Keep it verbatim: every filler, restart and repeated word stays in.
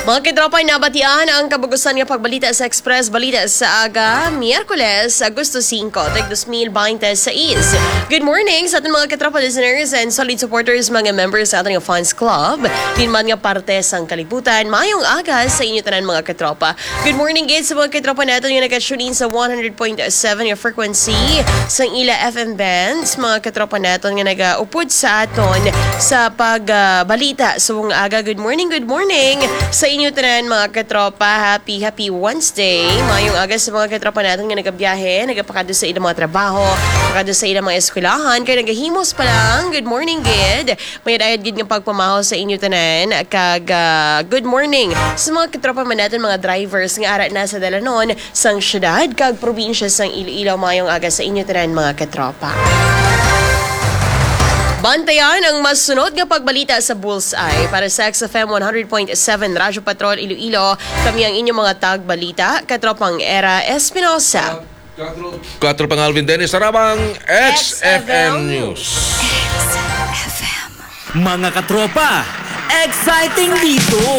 Mga kitropa, nabatian ang kabugusan ng pagbalita sa Express Balita sa aga, Miyerkules, Agosto singko, dos mil veintiséis. Good morning sa ating mga kitropa listeners and solid supporters, mga members sa ating fans club. Din man nga parte sa kalibutan, mayong aga sa inyo tanan mga kitropa. Good morning guys sa mga kitropa natin yung nag-tune in sa one hundred point seven yung frequency sa ila F M bands. Mga kitropa natin nga nag-upod sa aton sa pagbalita. Uh, so mga aga, good morning, good morning sa inyo tanan mga katropa. Happy, happy Wednesday. Mayong aga sa mga katropa natin nga nagabiyahe, nagapakado sa ilang mga trabaho, pakado sa ilang mga eskwelahan, kaya nagahimos pa lang. Good morning, good. May dayad gid nga pagpamaho sa inyo tanan. Kag uh, good morning sa mga katropa man natin, mga drivers nga ara na sa dalanon sang syudad kag probinsya sang Iloilo. Mayong aga sa inyo tanan mga katropa. Bantayan ang masunod nga pagbalita sa Bullseye para sa X F M one hundred point seven Radyo Patrol Iloilo. Kami ang inyong mga tagbalita, katropang Era Espinosa. Katropang Alvin Dennis, sarabang X F M News. X F M. Mga katropa, exciting dito!